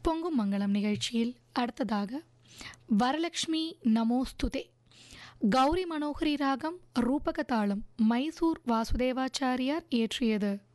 பொங்கும் மங்களம் நிகழ்ச்சியில் அடுத்ததாக வரலக்ஷ்மி நமோஸ்துதே கௌரி மனோகரி ராகம் ரூபக தாளம் மைசூர் வாசுதேவாச்சாரியார் இயற்றியது.